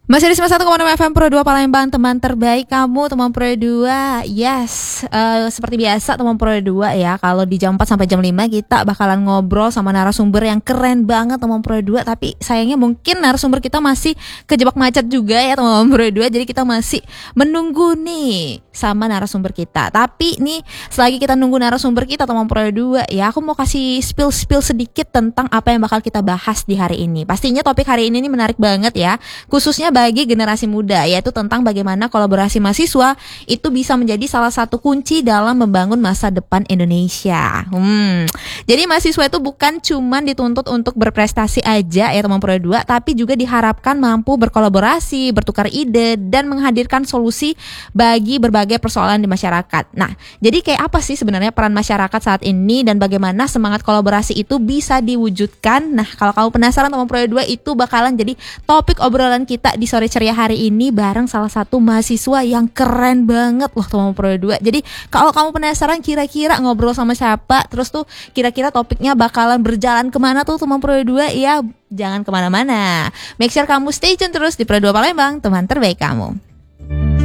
Masih di 91,6 FM Pro 2 Palembang, teman terbaik kamu, teman Pro 2. Yes, seperti biasa teman Pro 2 ya. Kalau di jam 4 sampai jam 5 kita bakalan ngobrol sama narasumber yang keren banget teman Pro 2. Tapi sayangnya mungkin narasumber kita masih kejebak macet juga ya teman Pro 2. Jadi kita masih menunggu nih sama narasumber kita. Tapi nih selagi kita nunggu narasumber kita teman Pro 2 ya, aku mau kasih spill sedikit tentang apa yang bakal kita bahas di hari ini. Pastinya topik hari ini nih menarik banget ya, khususnya bagi generasi muda, yaitu tentang bagaimana kolaborasi mahasiswa itu bisa menjadi salah satu kunci dalam membangun masa depan Indonesia. Jadi mahasiswa itu bukan cuma dituntut untuk berprestasi aja ya teman Pro 2, tapi juga diharapkan mampu berkolaborasi, bertukar ide, dan menghadirkan solusi bagi berbagai persoalan di masyarakat. Nah, jadi kayak apa sih sebenarnya peran masyarakat saat ini dan bagaimana semangat kolaborasi itu bisa diwujudkan? Nah, kalau kamu penasaran teman Pro 2, itu bakalan jadi topik obrolan kita di sore ceria hari ini bareng salah satu mahasiswa yang keren banget loh teman Pro 2. Jadi kalau kamu penasaran kira-kira ngobrol sama siapa, terus tuh kira-kira topiknya bakalan berjalan kemana tuh teman Pro 2, ya jangan kemana-mana. Make sure kamu stay tune terus di Pro 2 Palembang, teman terbaik kamu.